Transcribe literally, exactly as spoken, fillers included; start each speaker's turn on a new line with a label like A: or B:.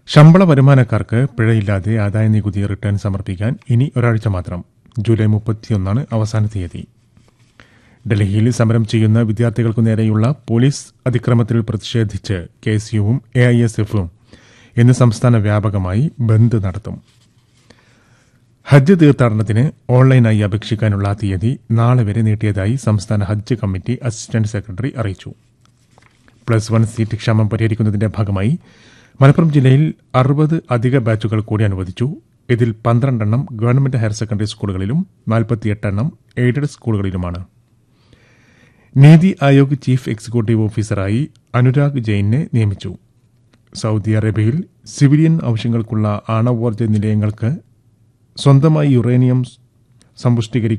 A: ശമ്പള വരുമാനക്കാർക്ക് പിഴയില്ലാതെ ആദായനികുതി റിട്ടേൺ സമർപ്പിക്കാൻ ഇനി ഒരാഴ്ച മാത്രം. ജൂലൈ മുപ്പത്തിയൊന്നാണ് അവസാന തീയതി. ഡൽഹിയിൽ സമരം ചെയ്യുന്ന വിദ്യാർത്ഥികൾക്കു നേരെയുള്ള പോലീസ് അതിക്രമത്തിൽ പ്രതിഷേധിച്ച് K S യുവും A I S എഫും ഇന്ന് സംസ്ഥാന വ്യാപകമായി ബന്ദ് നടത്തും. ഹജ്ജ് തീർത്ഥാടനത്തിന് ഓൺലൈനായി അപേക്ഷിക്കാനുള്ള തീയതി നാളെ വരെ നീട്ടിയതായി സംസ്ഥാന ഹജ്ജ് കമ്മിറ്റി അസിസ്റ്റന്റ് സെക്രട്ടറി അറിയിച്ചു. പ്ലസ് വൺ സീറ്റ് ക്ഷാമം പരിഹരിക്കുന്നതിന്റെ ഭാഗമായി മലപ്പുറം ജില്ലയിൽ അറുപത് അധിക ബാച്ചുകൾ കൂടി അനുവദിച്ചു. ഇതിൽ പന്ത്രണ്ടെണ്ണം ഗവൺമെന്റ് ഹയർ സെക്കൻഡറി സ്കൂളുകളിലും നാൽപ്പത്തിയെട്ട് എണ്ണം aided സ്കൂളുകളിലുമാണ്. NITI Aayog chief executive ഓഫീസറായി അനുരാഗ് ജെയിനെ നിയമിച്ചു. സൌദി അറേബ്യയിൽ സിവിലിയൻ ആവശ്യങ്ങൾക്കുള്ള ആണവോർജ്ജ നിലയങ്ങൾക്ക് സ്വന്തമായി യുറേനിയം സമ്പുഷ്ടീകരിക്കും